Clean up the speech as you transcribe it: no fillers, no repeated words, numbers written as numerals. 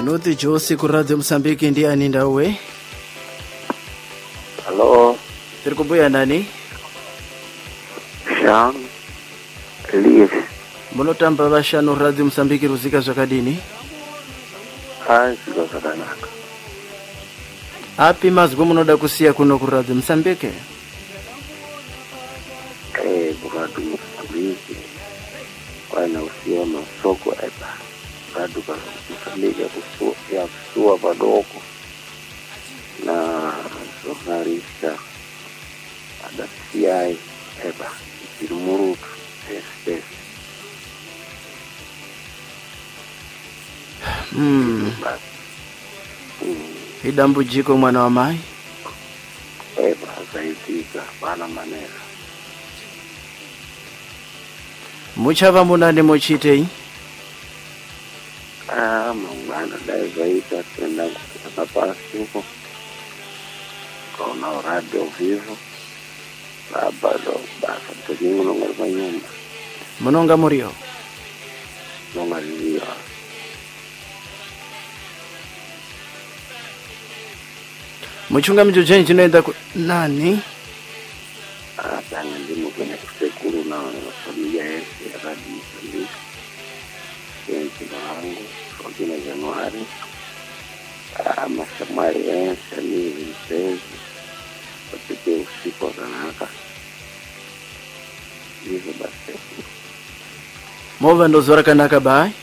Minuti Josi ku Radio Msambiki ndi aninda uwe. Halo. Tirikubuya nani? Jean Elias. Munotamba bashano Radio Msambiki ruzika zvakadini? Zviro zvakanaka. Api mazwi munoda kusiya kuno ku Radio Msambiki? Ku Radio Msambiki kwana usiya masoko apa. Radio Msambiki ya kusua padoko na jornalista ada CI apa Murutu SPS. Idambu jiko mwana wa mai? Zaitika bana manera. Muchava munane mochitei? Mwana dai zaita tenda kutoka pasi huko. Kaona radio vivo. Bado basa tulingo ngoma nyumba. Munonga murio? Nonga liyo. Muchunga mjojenji chinoenda nani? Tanga ndimo kwenye kusekuru na familia yetu ya Radio Msambiki. Kenzi wangu, 14 Januari. Masamari yensa ni msezi. Watike usiku wa kanaka. Hizo basi. Mova ndo zora kanaka bai?